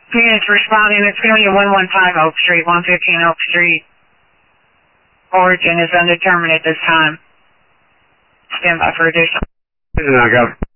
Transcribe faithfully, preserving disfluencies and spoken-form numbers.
Phoenix responding, it's going to be one one five Oak Street, one fifteen Oak Street. Origin is undetermined at this time. Stand by for additional. This is not go.